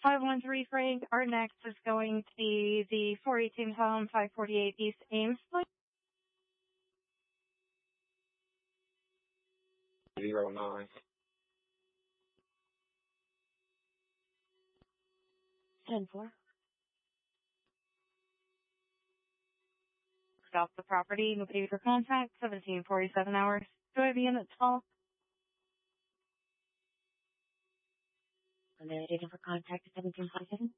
513 Frank. Our next is going to be the 418 home, 548 East Ames, please. 09. 10-4. Stop the property. No pay for contact. 1747 hours. Do I begin at 12? And the data for contact is 1747.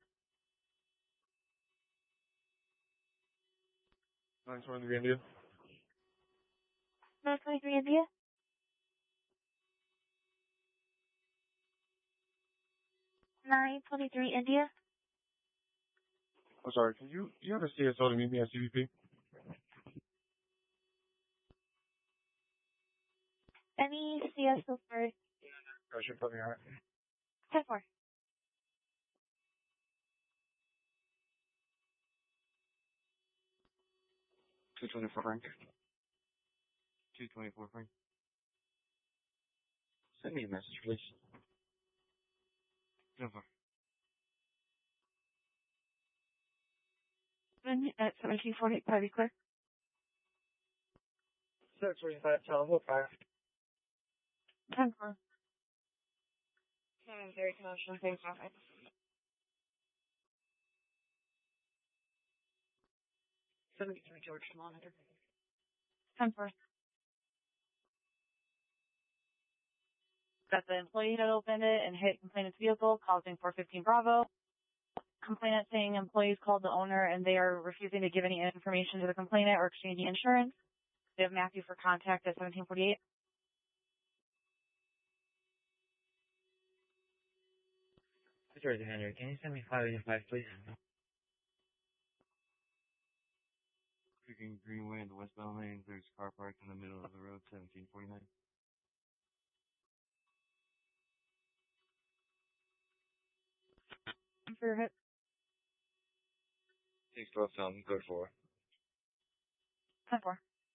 923 India. 923 India. 923 India. I'm sorry, do you have a CSO to meet me at CBP? Any CSO first? I should put me on it. 10-4. $224 Frank. $224 Frank. Send me a message, please. 10-4. At 1740, party clear. 645, telephone 5. 10-4. Very commercial. Thanks, office. 73 George Monitor. 10-4. That the employee had opened it and hit complainant's vehicle, causing 415 Bravo. Complainant saying employees called the owner and they are refusing to give any information to the complainant or exchanging insurance. They have Matthew for contact at 1748. George Henry, can you send me 585, please? Freaking Greenway in the westbound lane. There's a car parked in the middle of the road, 1749. For your hit. 612 code 4. 10-4.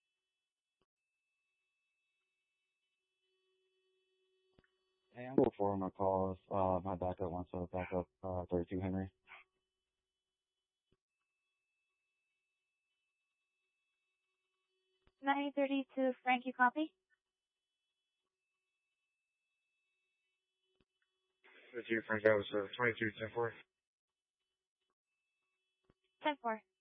Hey, I'm 4 on my calls. My backup wants to back up 32 Henry. 932 Frank, you copy? 32 Frank, that was 22 10-4. 10-4.